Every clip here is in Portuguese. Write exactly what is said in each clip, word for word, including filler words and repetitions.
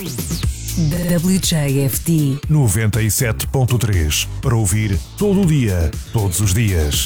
W J F D noventa e sete ponto três, para ouvir todo o dia, todos os dias.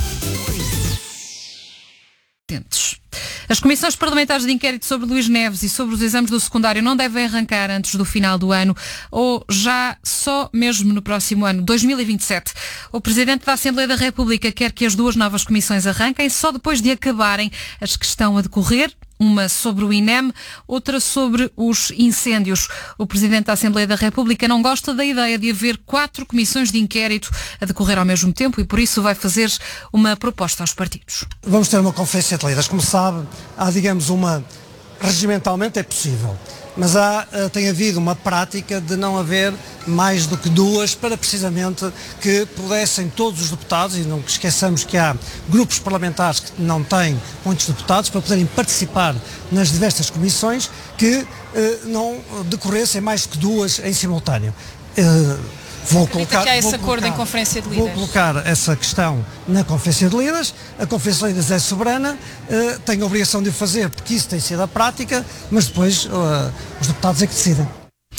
As comissões parlamentares de inquérito sobre Luís Neves e sobre os exames do secundário não devem arrancar antes do final do ano ou já só mesmo no próximo ano, dois mil e vinte e sete. O Presidente da Assembleia da República quer que as duas novas comissões arranquem só depois de acabarem as que estão a decorrer. Uma sobre o I N E M, outra sobre os incêndios. O Presidente da Assembleia da República não gosta da ideia de haver quatro comissões de inquérito a decorrer ao mesmo tempo e por isso vai fazer uma proposta aos partidos. Vamos ter uma conferência de líderes. Como sabe, há, digamos, uma... regimentalmente é possível, mas há, tem havido uma prática de não haver mais do que duas para precisamente que pudessem todos os deputados, e não esqueçamos que há grupos parlamentares que não têm muitos deputados, para poderem participar nas diversas comissões, que eh, não decorressem mais que duas em simultâneo. Eh, Vou colocar, que há esse vou acordo colocar, em Conferência de Líderes. Vou colocar essa questão na Conferência de Líderes. A Conferência de Líderes é soberana, uh, tem a obrigação de o fazer, porque isso tem sido a prática, mas depois uh, os deputados é que decidem.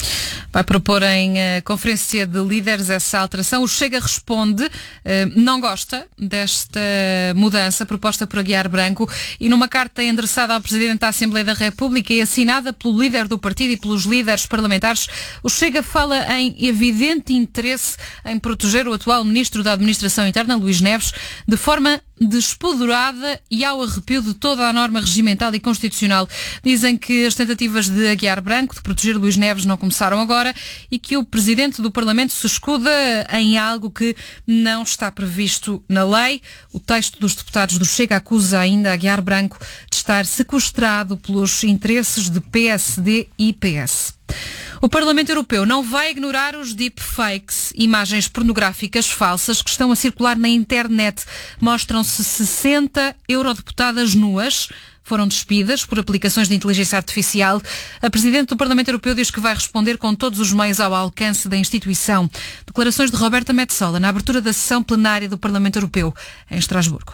Vai propor em uh, Conferência de Líderes essa alteração. O Chega responde, uh, não gosta desta mudança proposta por Aguiar Branco, e numa carta endereçada ao Presidente da Assembleia da República e assinada pelo líder do partido e pelos líderes parlamentares, o Chega fala em evidente interesse em proteger o atual Ministro da Administração Interna, Luís Neves, de forma despoderada e ao arrepio de toda a norma regimental e constitucional. Dizem que as tentativas de Aguiar Branco de proteger Luís Neves não começaram agora e que o Presidente do Parlamento se escuda em algo que não está previsto na lei. O texto dos deputados do Chega acusa ainda Aguiar Branco de estar sequestrado pelos interesses de P S D e P S. O Parlamento Europeu não vai ignorar os deepfakes, imagens pornográficas falsas que estão a circular na internet. Mostram-se sessenta eurodeputadas nuas. Foram despidas por aplicações de inteligência artificial. A Presidente do Parlamento Europeu diz que vai responder com todos os meios ao alcance da instituição. Declarações de Roberta Metsola na abertura da sessão plenária do Parlamento Europeu, em Estrasburgo.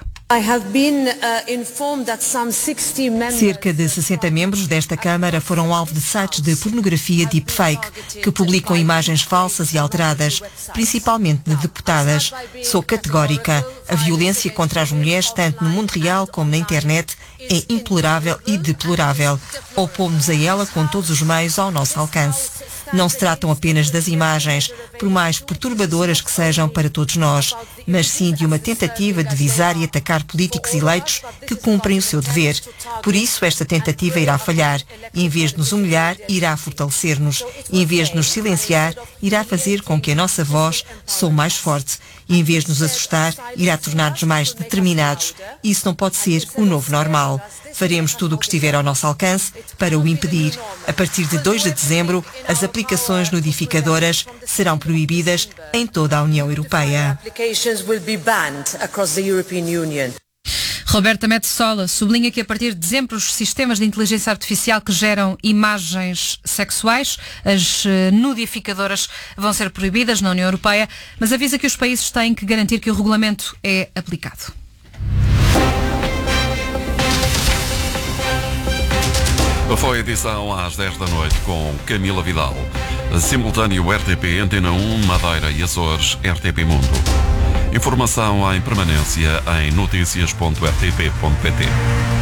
Cerca de sessenta membros desta Câmara foram alvo de sites de pornografia deepfake, que publicam imagens falsas e alteradas, principalmente de deputadas. Sou categórica. A violência contra as mulheres, tanto no mundo real como na internet, é intolerável e deplorável. Opomos a ela com todos os meios ao nosso alcance. Não se tratam apenas das imagens, por mais perturbadoras que sejam para todos nós, mas sim de uma tentativa de visar e atacar políticos eleitos que cumprem o seu dever. Por isso, esta tentativa irá falhar. E, em vez de nos humilhar, irá fortalecer-nos. E, em vez de nos silenciar, irá fazer com que a nossa voz soe mais forte. E, em vez de nos assustar, irá tornar-nos mais determinados. Isso não pode ser o novo normal. Faremos tudo o que estiver ao nosso alcance para o impedir. A partir de dois de dezembro, as aplicações notificadoras serão proibidas em toda a União Europeia. Roberta Metsola sublinha que a partir de dezembro os sistemas de inteligência artificial que geram imagens sexuais, as notificadoras, vão ser proibidas na União Europeia, mas avisa que os países têm que garantir que o regulamento é aplicado. Foi a edição às dez da noite com Camila Vidal. Simultâneo R T P Antena um, Madeira e Açores, R T P Mundo. Informação em permanência em notícias ponto r t p ponto p t.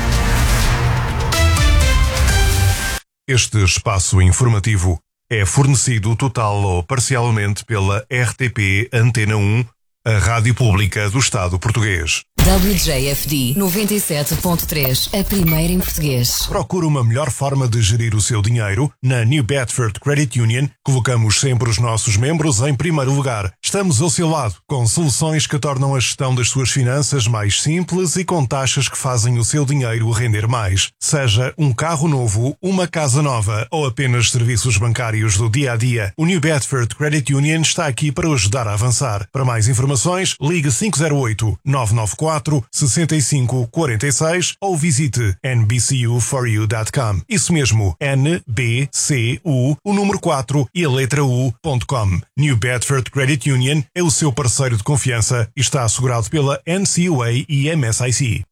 Este espaço informativo é fornecido total ou parcialmente pela R T P Antena um, a Rádio Pública do Estado Português. W J F D noventa e sete ponto três, a primeira em português. Procura uma melhor forma de gerir o seu dinheiro? Na New Bedford Credit Union, colocamos sempre os nossos membros em primeiro lugar. Estamos ao seu lado, com soluções que tornam a gestão das suas finanças mais simples e com taxas que fazem o seu dinheiro render mais. Seja um carro novo, uma casa nova ou apenas serviços bancários do dia-a-dia, o New Bedford Credit Union está aqui para o ajudar a avançar. Para mais informações, ligue cinco zero oito, nove nove quatro, seis cinco quatro seis ou visite n b c u for you ponto com. Isso mesmo, N B C U, o número quatro e a letra U ponto com. New Bedford Credit Union é o seu parceiro de confiança e está assegurado pela N C U A e M S I C.